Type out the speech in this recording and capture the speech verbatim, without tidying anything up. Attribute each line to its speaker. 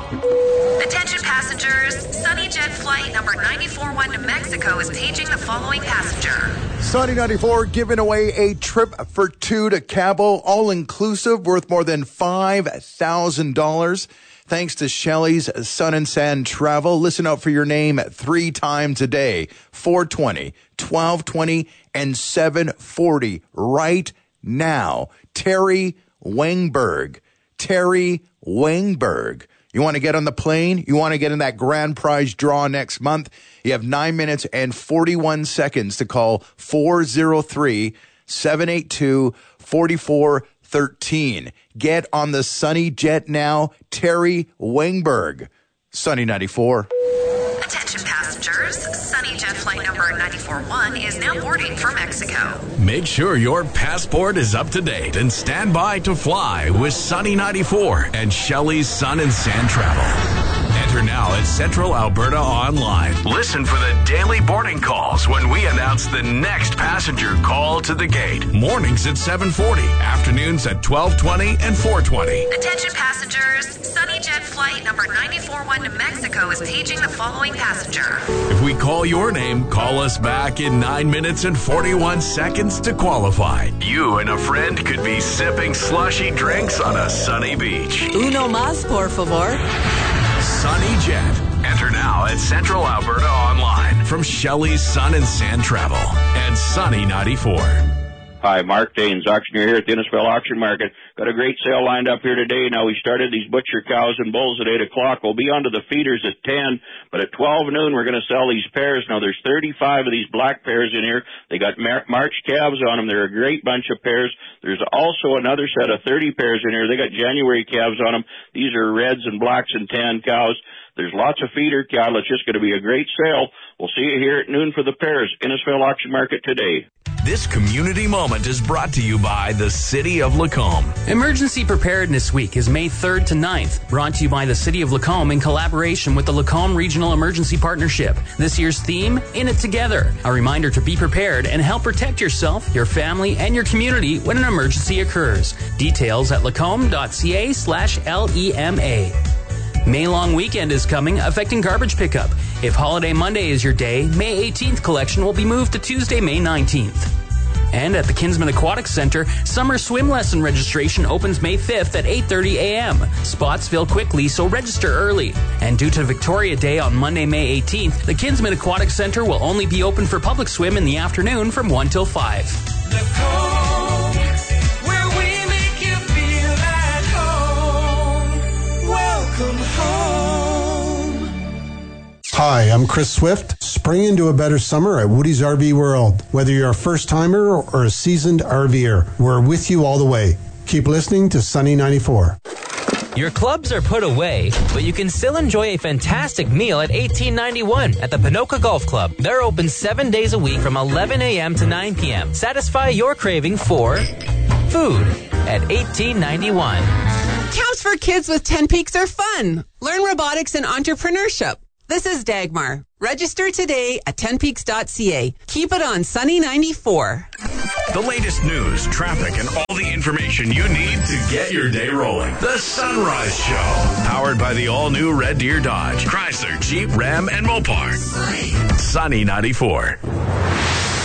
Speaker 1: Attention passengers, Sunny Jet flight number nine four one to Mexico is paging the following passenger.
Speaker 2: Sunny ninety-four giving away a trip for two to Cabo, all-inclusive, worth more than five thousand dollars. Thanks to Shelley's Sun and Sand Travel. Listen out for your name three times a day, four twenty, twelve twenty, and seven forty right now. Terry Wengberg. Terry Wengberg. You want to get on the plane? You want to get in that grand prize draw next month? You have nine minutes and forty-one seconds to call four oh three, seven eight two, four four one three. Get on the Sunny Jet now. Terry Wengberg. Sunny ninety-four.
Speaker 1: Attention passengers, Sunny Jet flight number nine four one is now boarding for Mexico.
Speaker 3: Make sure your passport is up to date and stand by to fly with Sunny ninety-four and Shelley's Sun and Sand Travel. Enter now at Central Alberta Online. Listen for the daily boarding calls when we announce the next passenger call to the gate. Mornings at seven forty, afternoons at twelve twenty and four twenty.
Speaker 1: Attention passengers, Sunny Jet flight number nine four one to Mexico is paging the following passenger.
Speaker 3: If we call your name, call us back in nine minutes and forty-one seconds to qualify. You and a friend could be sipping slushy drinks on a sunny beach.
Speaker 4: Uno más, por favor.
Speaker 3: Sunny Jet. Enter now at Central Alberta Online from Shelley's Sun and Sand Travel and Sunny ninety-four.
Speaker 5: Hi, Mark Daines, auctioneer here at the Innisfail Auction Market. Got a great sale lined up here today. Now, we started these butcher cows and bulls at eight o'clock. We'll be on to the feeders at ten, but at twelve noon, we're going to sell these pairs. Now, there's thirty-five of these black pairs in here. They got Mar- March calves on them. They're a great bunch of pairs. There's also another set of thirty pairs in here. They got January calves on them. These are reds and blacks and tan cows. There's lots of feeder cattle. It's just going to be a great sale. We'll see you here at noon for the pairs. Innisfail Auction Market today.
Speaker 3: This community moment is brought to you by the City of Lacombe.
Speaker 6: Emergency Preparedness Week is May third to ninth, brought to you by the City of Lacombe in collaboration with the Lacombe Regional Emergency Partnership. This year's theme, In It Together, a reminder to be prepared and help protect yourself, your family, and your community when an emergency occurs. Details at lacombe.ca slash L-E-M-A. May long weekend is coming, affecting garbage pickup. If Holiday Monday is your day, May eighteenth collection will be moved to Tuesday, May nineteenth. And at the Kinsman Aquatic Center, summer swim lesson registration opens May fifth at eight thirty a.m. Spots fill quickly, so register early. And due to Victoria Day on Monday, May eighteenth, the Kinsman Aquatic Center will only be open for public swim in the afternoon from one till five.
Speaker 7: Lacombe, where we make you feel at home. Welcome home.
Speaker 8: Hi, I'm Chris Swift. Spring into a better summer at Woody's R V World. Whether you're a first-timer or a seasoned RVer, we're with you all the way. Keep listening to Sunny ninety-four.
Speaker 9: Your clubs are put away, but you can still enjoy a fantastic meal at eighteen ninety-one at the Pinoca Golf Club. They're open seven days a week from eleven a.m. to nine p.m. Satisfy your craving for food at eighteen ninety-one.
Speaker 4: Camps for kids with ten Peaks are fun. Learn robotics and entrepreneurship. This is Dagmar. Register today at ten peaks dot c a. Keep it on Sunny ninety-four.
Speaker 3: The latest news, traffic, and all the information you need to get your day rolling. The Sunrise Show. Powered by the all-new Red Deer Dodge, Chrysler, Jeep, Ram, and Mopar. Sunny ninety-four.